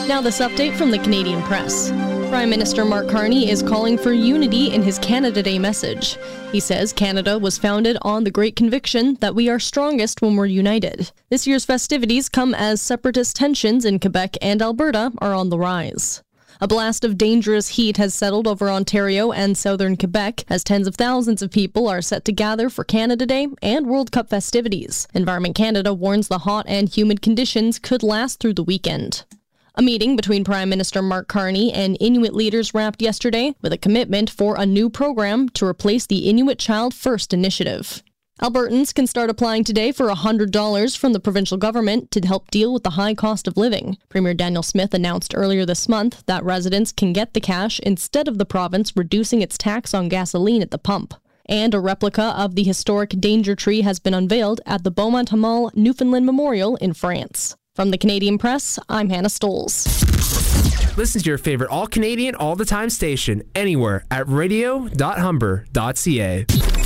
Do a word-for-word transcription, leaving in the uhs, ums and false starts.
Now this update from the Canadian Press. Prime Minister Mark Carney is calling for unity in his Canada Day message. He says Canada was founded on the great conviction that we are strongest when we're united. This year's festivities come as separatist tensions in Quebec and Alberta are on the rise. A blast of dangerous heat has settled over Ontario and southern Quebec as tens of thousands of people are set to gather for Canada Day and World Cup festivities. Environment Canada warns the hot and humid conditions could last through the weekend. A meeting between Prime Minister Mark Carney and Inuit leaders wrapped yesterday with a commitment for a new program to replace the Inuit Child First initiative. Albertans can start applying today for one hundred dollars from the provincial government to help deal with the high cost of living. Premier Daniel Smith announced earlier this month that residents can get the cash instead of the province reducing its tax on gasoline at the pump. And a replica of the historic Danger Tree has been unveiled at the Beaumont-Hamel Newfoundland Memorial in France. From the Canadian Press, I'm Hannah Stoles. Listen to your favorite all-Canadian, all-the-time station anywhere at radio dot humber dot c a.